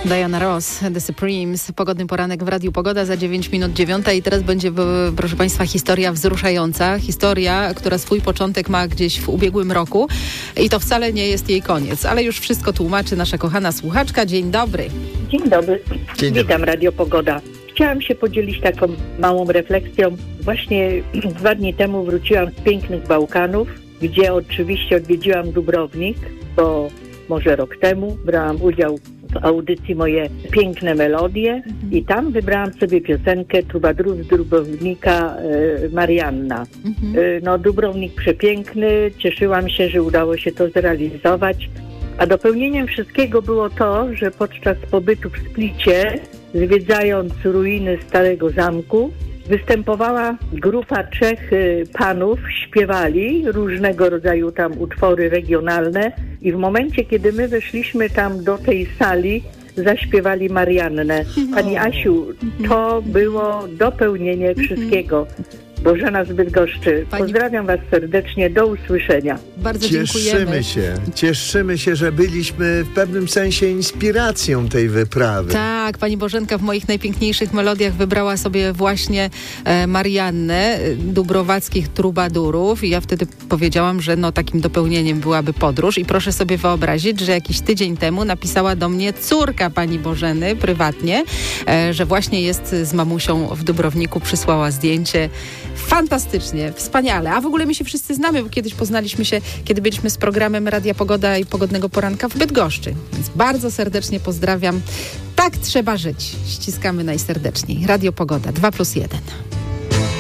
Diana Ross, The Supremes. Pogodny poranek w Radiu Pogoda za 9 minut 9 i teraz będzie, proszę Państwa, historia wzruszająca. Historia, która swój początek ma gdzieś w ubiegłym roku i to wcale nie jest jej koniec, ale już wszystko tłumaczy nasza kochana słuchaczka. Dzień dobry. Dzień dobry. Witam, Radio Pogoda. Chciałam się podzielić taką małą refleksją. Właśnie 2 dni temu wróciłam z pięknych Bałkanów, gdzie oczywiście odwiedziłam Dubrownik, bo może rok temu brałam udział w audycji Moje piękne melodie i tam wybrałam sobie piosenkę Trubadurów z Dubrownika Marianna. No, Dubrownik przepiękny, cieszyłam się, że udało się to zrealizować, a dopełnieniem wszystkiego było to, że podczas pobytu w Splicie, zwiedzając ruiny Starego Zamku, występowała grupa 3 panów, śpiewali różnego rodzaju tam utwory regionalne i w momencie, kiedy my weszliśmy tam do tej sali, zaśpiewali Mariannę. Pani Asiu, to było dopełnienie wszystkiego. Bożena z Bydgoszczy. Pozdrawiam Was serdecznie. Do usłyszenia. Bardzo dziękujemy. Cieszymy się, że byliśmy w pewnym sensie inspiracją tej wyprawy. Tak, pani Bożenka w moich najpiękniejszych melodiach wybrała sobie właśnie Mariannę, dubrowackich trubadurów i ja wtedy powiedziałam, że no takim dopełnieniem byłaby podróż i proszę sobie wyobrazić, że jakiś tydzień temu napisała do mnie córka pani Bożeny prywatnie, że właśnie jest z mamusią w Dubrowniku, przysłała zdjęcie. Fantastycznie, wspaniale. A w ogóle my się wszyscy znamy, bo kiedyś poznaliśmy się, kiedy byliśmy z programem Radia Pogoda i Pogodnego Poranka w Bydgoszczy. Więc bardzo serdecznie pozdrawiam. Tak trzeba żyć. Ściskamy najserdeczniej. Radio Pogoda 2+1.